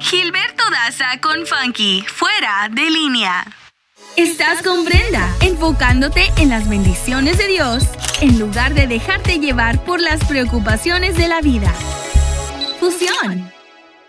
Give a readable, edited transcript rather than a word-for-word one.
Gilberto Daza con Funky, fuera de línea. Estás con Brenda, enfocándote en las bendiciones de Dios, en lugar de dejarte llevar por las preocupaciones de la vida. Fusión.